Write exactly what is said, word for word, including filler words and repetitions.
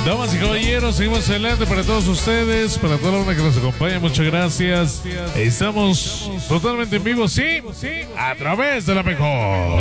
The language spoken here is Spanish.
Damas y caballeros, seguimos adelante para todos ustedes, para toda la banda que nos acompaña, muchas gracias. Estamos totalmente en vivo, sí, a través de la mejor.